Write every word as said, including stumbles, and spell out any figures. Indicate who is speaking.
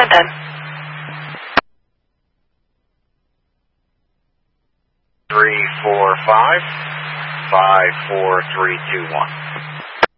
Speaker 1: Listen ten.
Speaker 2: Three four five five four three two one.